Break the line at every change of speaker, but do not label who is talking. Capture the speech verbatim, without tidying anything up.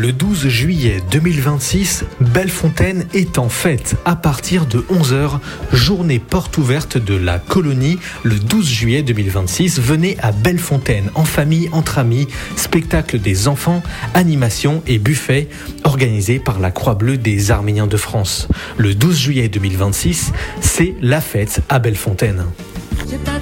Le douze juillet deux mille vingt-six, Bellefontaine est en fête. À partir de onze heures, journée porte ouverte de la colonie. Le douze juillet deux mille vingt-six, venez à Bellefontaine, en famille, entre amis, spectacle des enfants, animation et buffet, organisé par la Croix-Bleue des Arméniens de France. Le douze juillet deux mille vingt-six, c'est la fête à Bellefontaine.